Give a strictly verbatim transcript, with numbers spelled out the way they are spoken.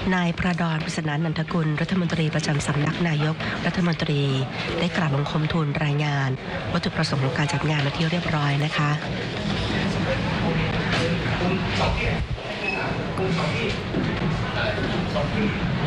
นายประดอนปริศนานันทกุลรัฐมนตรีประจำสำนักนายกรัฐมนตรีได้กราบบังคมทูลรายงานวัตถุประสงค์ของการจัดงานมาที่เรียบร้อยนะคะคุณสองที่คุณสองที่สองที่